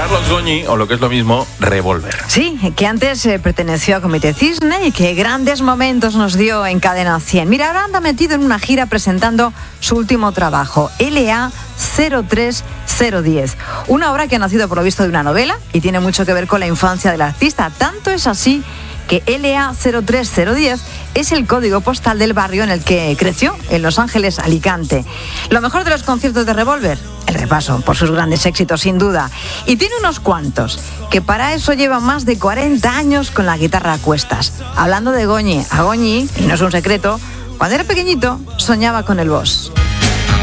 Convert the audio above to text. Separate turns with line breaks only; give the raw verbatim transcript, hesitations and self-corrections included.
Carlos Goñi, o lo que es lo mismo, Revolver.
Sí, que antes eh, perteneció a Comité Cisne y que grandes momentos nos dio en Cadena cien. Mira, ahora anda metido en una gira presentando su último trabajo, L A cero tres cero diez. Una obra que ha nacido por lo visto de una novela y tiene mucho que ver con la infancia del artista. Tanto es así que L A cero tres cero diez es el código postal del barrio en el que creció, en Los Ángeles, Alicante. Lo mejor de los conciertos de Revolver, el repaso por sus grandes éxitos, sin duda. Y tiene unos cuantos, que para eso lleva más de cuarenta años con la guitarra a cuestas. Hablando de Goñi, a Goñi, y no es un secreto, cuando era pequeñito soñaba con el boss.